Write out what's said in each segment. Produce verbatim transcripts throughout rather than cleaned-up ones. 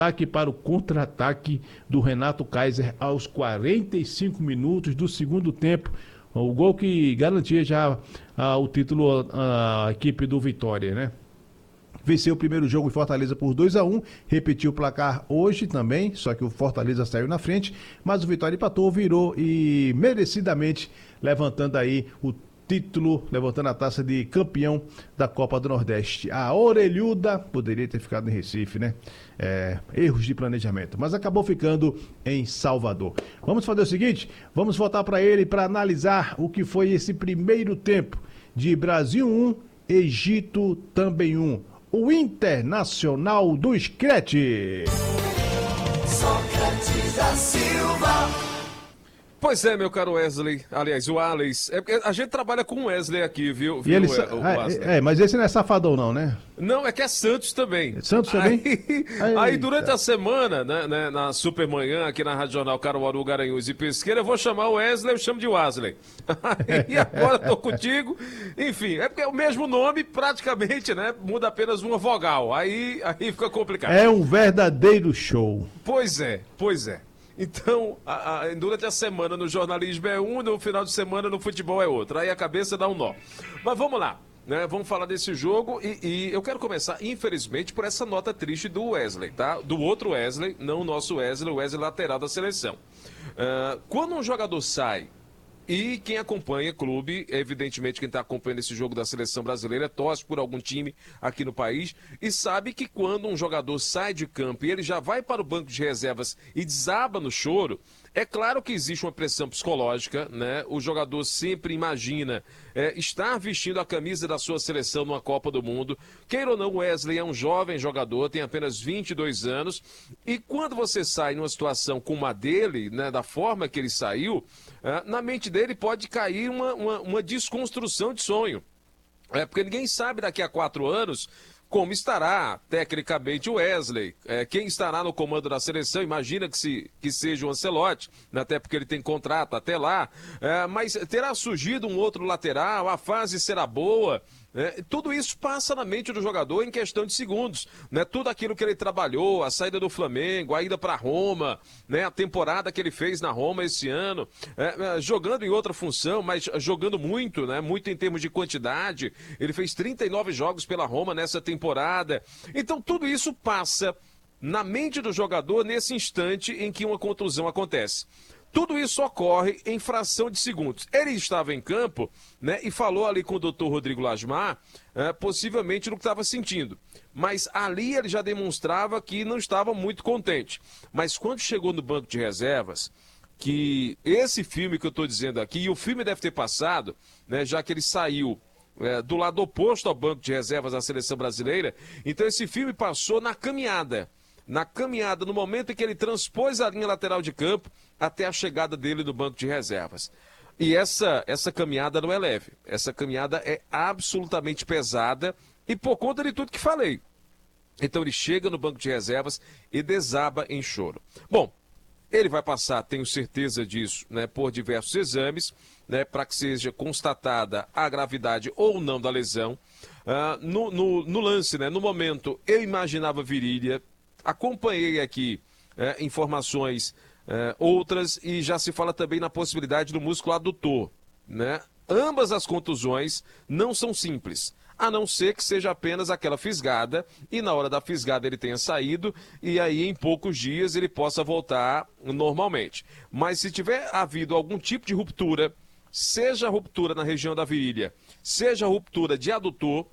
Ataque para o contra-ataque do Renato Kaiser aos quarenta e cinco minutos do segundo tempo. O gol que garantia já ah, o título à equipe do Vitória, né? Venceu o primeiro jogo em Fortaleza por dois a um, repetiu o placar hoje também, só que o Fortaleza saiu na frente, mas o Vitória empatou, virou e merecidamente levantando aí o título, levantando a taça de campeão da Copa do Nordeste. A orelhuda poderia ter ficado em Recife, né? É, erros de planejamento, mas acabou ficando em Salvador. Vamos fazer o seguinte, vamos voltar para ele para analisar o que foi esse primeiro tempo de Brasil um, Egito também um. O Internacional do Screte. Sócrates da Silva. Pois é, meu caro Wesley, aliás, o Alex, é porque a gente trabalha com o Wesley aqui, viu, viu E ele, o, o é, é, mas esse não é safadão não, né? Não, é que é Santos também. Santos também? Aí, aí durante a semana, né, né, na Supermanhã, aqui na Rádio Jornal Caruaru, Garanhuns e Pesqueira, eu vou chamar o Wesley, eu chamo de Wesley. E agora tô contigo. Enfim, é porque é o mesmo nome, praticamente, né? Muda apenas uma vogal. Aí, aí fica complicado. É um verdadeiro show. Pois é, pois é. Então, a, a, durante a semana no jornalismo é um, no final de semana no futebol é outro. Aí a cabeça dá um nó. Mas vamos lá, né? Vamos falar desse jogo e, e eu quero começar, infelizmente, por essa nota triste do Wesley, tá? Do outro Wesley, não o nosso Wesley, o Wesley lateral da seleção. Uh, quando um jogador sai, e quem acompanha clube, evidentemente quem está acompanhando esse jogo da seleção brasileira, torce por algum time aqui no país e sabe que quando um jogador sai de campo e ele já vai para o banco de reservas e desaba no choro, é claro que existe uma pressão psicológica, né? O jogador sempre imagina é, estar vestindo a camisa da sua seleção numa Copa do Mundo. Queira ou não, Wesley é um jovem jogador, tem apenas vinte e dois anos. E quando você sai numa situação como a dele, né, da forma que ele saiu, é, na mente dele pode cair uma, uma, uma desconstrução de sonho. É, porque ninguém sabe daqui a quatro anos como estará, tecnicamente, o Wesley. É, quem estará no comando da seleção, imagina que, se, que seja o Ancelotti, né, até porque ele tem contrato até lá, é, mas terá surgido um outro lateral, a fase será boa. É, tudo isso passa na mente do jogador em questão de segundos, né? Tudo aquilo que ele trabalhou, a saída do Flamengo, a ida para Roma, né? A temporada que ele fez na Roma esse ano, é, é, jogando em outra função, mas jogando muito, né? Muito em termos de quantidade. Ele fez trinta e nove jogos pela Roma nessa temporada. Então tudo isso passa na mente do jogador nesse instante em que uma contusão acontece. Tudo isso ocorre em fração de segundos. Ele estava em campo, né, e falou ali com o doutor Rodrigo Lasmar, é, possivelmente no que estava sentindo. Mas ali ele já demonstrava que não estava muito contente. Mas quando chegou no banco de reservas, que esse filme que eu estou dizendo aqui, e o filme deve ter passado, né, já que ele saiu é, do lado oposto ao banco de reservas da seleção brasileira, então esse filme passou na caminhada. Na caminhada, no momento em que ele transpôs a linha lateral de campo até a chegada dele no banco de reservas. E essa, essa caminhada não é leve. Essa caminhada é absolutamente pesada e por conta de tudo que falei. Então ele chega no banco de reservas e desaba em choro. Bom, ele vai passar, tenho certeza disso, né, por diversos exames, né, para que seja constatada a gravidade ou não da lesão. Uh, no, no, no lance, né, no momento, eu imaginava virilha. Acompanhei aqui é, informações é, outras e já se fala também na possibilidade do músculo adutor, né? Ambas as contusões não são simples, a não ser que seja apenas aquela fisgada e na hora da fisgada ele tenha saído e aí em poucos dias ele possa voltar normalmente. Mas se tiver havido algum tipo de ruptura, seja ruptura na região da virilha, seja ruptura de adutor,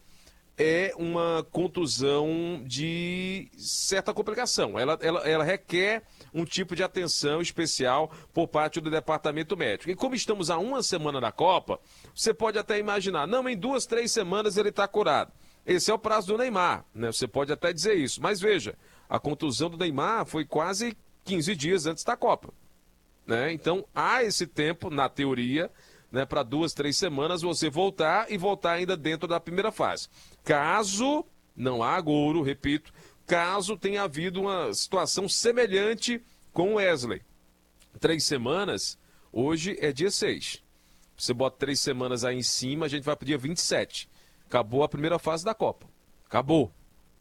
é uma contusão de certa complicação. Ela, ela, ela requer um tipo de atenção especial por parte do departamento médico. E como estamos a uma semana da Copa, você pode até imaginar, não, em duas, três semanas ele está curado. Esse é o prazo do Neymar, né? Você pode até dizer isso. Mas veja, a contusão do Neymar foi quase quinze dias antes da Copa, né? Então há esse tempo, na teoria, né, para duas, três semanas você voltar e voltar ainda dentro da primeira fase. Caso não há agouro, repito, caso tenha havido uma situação semelhante com o Wesley. Três semanas, hoje é dia seis. Você bota três semanas aí em cima, a gente vai para o dia vinte e sete. Acabou a primeira fase da Copa. Acabou.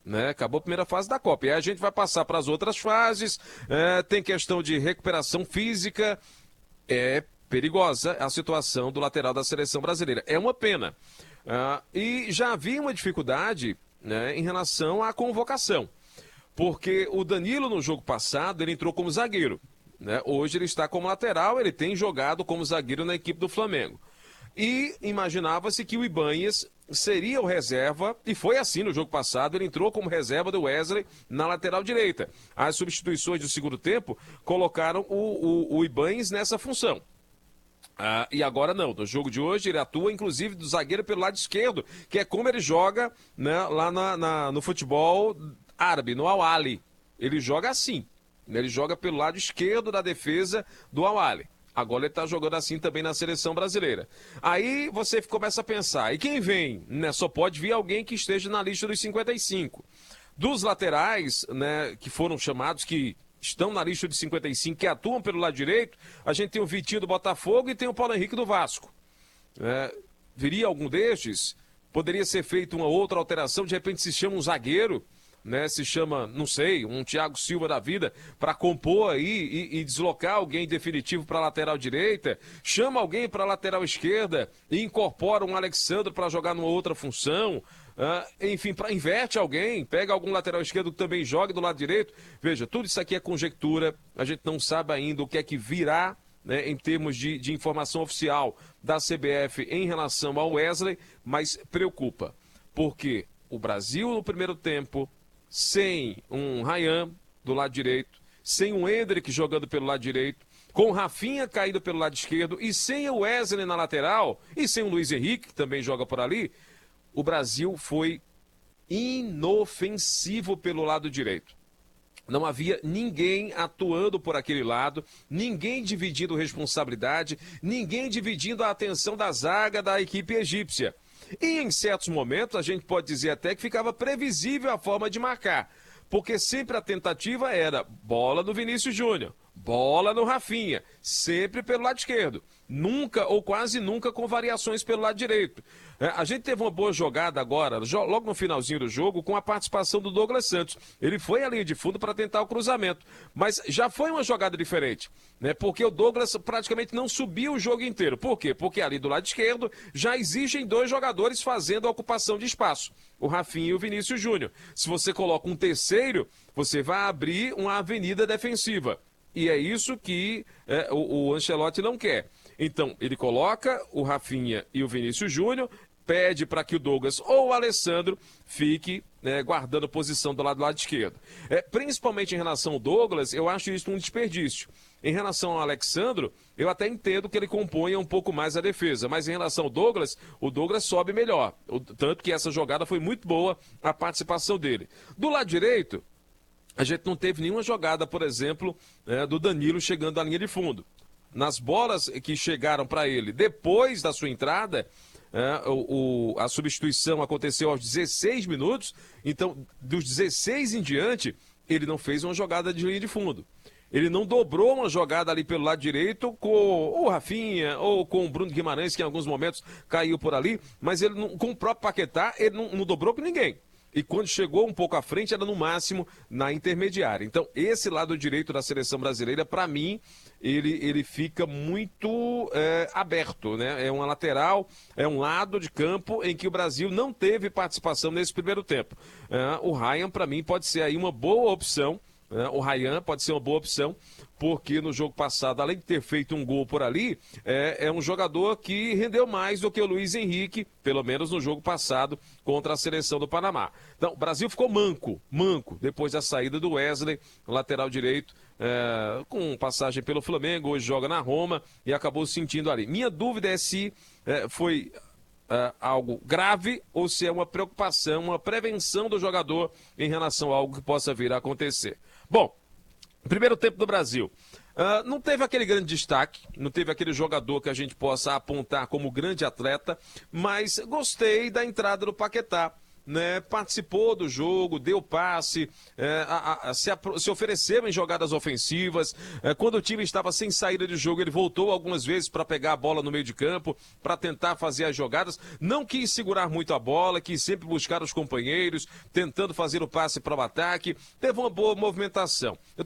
Né? Acabou a primeira fase da Copa. E aí a gente vai passar para as outras fases. É, tem questão de recuperação física. É perigosa a situação do lateral da seleção brasileira. É uma pena. Uh, e já havia uma dificuldade, né, em relação à convocação. Porque o Danilo, no jogo passado, ele entrou como zagueiro. Né? Hoje ele está como lateral, ele tem jogado como zagueiro na equipe do Flamengo. E imaginava-se que o Ibanhas seria o reserva, e foi assim no jogo passado, ele entrou como reserva do Wesley na lateral direita. As substituições do segundo tempo colocaram o, o, o Ibanhas nessa função. Ah, e agora não, no jogo de hoje ele atua inclusive do zagueiro pelo lado esquerdo, que é como ele joga, né, lá na, na, no futebol árabe, no Al-Ahly. Ele joga assim, né, ele joga pelo lado esquerdo da defesa do Al-Ahly. Agora ele está jogando assim também na seleção brasileira. Aí você começa a pensar, e quem vem? Né, só pode vir alguém que esteja na lista dos cinquenta e cinco. Dos laterais, né, que foram chamados, que estão na lista de cinquenta e cinco, que atuam pelo lado direito, a gente tem o Vitinho do Botafogo e tem o Paulo Henrique do Vasco. É, viria algum destes? Poderia ser feita uma outra alteração, de repente se chama um zagueiro, né, se chama, não sei, um Thiago Silva da vida, para compor aí e, e deslocar alguém definitivo para a lateral direita, chama alguém para a lateral esquerda e incorpora um Alexandre para jogar numa outra função. Uh, enfim, para inverte alguém, pega algum lateral esquerdo que também jogue do lado direito. Veja, tudo isso aqui é conjectura, a gente não sabe ainda o que é que virá, né, em termos de, de informação oficial da C B F em relação ao Wesley, mas preocupa, porque o Brasil no primeiro tempo, sem um Ryan do lado direito, sem um Endrick jogando pelo lado direito, com o Rafinha caído pelo lado esquerdo e sem o Wesley na lateral, e sem o Luiz Henrique, que também joga por ali, o Brasil foi inofensivo pelo lado direito. Não havia ninguém atuando por aquele lado, ninguém dividindo responsabilidade, ninguém dividindo a atenção da zaga da equipe egípcia. E em certos momentos a gente pode dizer até que ficava previsível a forma de marcar, porque sempre a tentativa era bola no Vinícius Júnior, bola no Rafinha, sempre pelo lado esquerdo, nunca ou quase nunca com variações pelo lado direito. É, a gente teve uma boa jogada agora, logo no finalzinho do jogo, com a participação do Douglas Santos. Ele foi à linha de fundo para tentar o cruzamento, mas já foi uma jogada diferente, né? Porque o Douglas praticamente não subiu o jogo inteiro. Por quê? Porque ali do lado esquerdo já existem dois jogadores fazendo a ocupação de espaço, o Rafinha e o Vinícius Júnior. Se você coloca um terceiro, você vai abrir uma avenida defensiva. E é isso que é, o, o Ancelotti não quer. Então, ele coloca o Rafinha e o Vinícius Júnior, pede para que o Douglas ou o Alessandro fique, né, guardando posição do lado do lado esquerdo. É, principalmente em relação ao Douglas, eu acho isso um desperdício. Em relação ao Alexandro, eu até entendo que ele componha um pouco mais a defesa, mas em relação ao Douglas, o Douglas sobe melhor. O, tanto que essa jogada foi muito boa, a participação dele. Do lado direito, a gente não teve nenhuma jogada, por exemplo, é, do Danilo chegando à linha de fundo. Nas bolas que chegaram para ele depois da sua entrada, é, o, o, a substituição aconteceu aos dezesseis minutos, então dos dezesseis em diante, ele não fez uma jogada de linha de fundo. Ele não dobrou uma jogada ali pelo lado direito com o Rafinha ou com o Bruno Guimarães, que em alguns momentos caiu por ali, mas ele não, com o próprio Paquetá, ele não, não dobrou com ninguém. E quando chegou um pouco à frente, era no máximo na intermediária. Então, esse lado direito da seleção brasileira, para mim, ele, ele fica muito é, aberto, né? É uma lateral, é um lado de campo em que o Brasil não teve participação nesse primeiro tempo. É, o Ryan, para mim, pode ser aí uma boa opção. É, o Ryan pode ser uma boa opção, porque no jogo passado, além de ter feito um gol por ali, é, é um jogador que rendeu mais do que o Luiz Henrique, pelo menos no jogo passado, contra a seleção do Panamá. Então, o Brasil ficou manco, manco, depois da saída do Wesley, lateral direito, é, com passagem pelo Flamengo, hoje joga na Roma e acabou sentindo ali. Minha dúvida é se é, foi... Uh, algo grave ou se é uma preocupação, uma prevenção do jogador em relação a algo que possa vir a acontecer. Bom, primeiro tempo do Brasil. Uh, não teve aquele grande destaque, não teve aquele jogador que a gente possa apontar como grande atleta, mas gostei da entrada do Paquetá. né, participou do jogo, deu passe, é, a, a, se, apro- se ofereceu em jogadas ofensivas. É, quando o time estava sem saída de jogo, ele voltou algumas vezes para pegar a bola no meio de campo, para tentar fazer as jogadas. Não quis segurar muito a bola, quis sempre buscar os companheiros, tentando fazer o passe para o ataque. Teve uma boa movimentação. Eu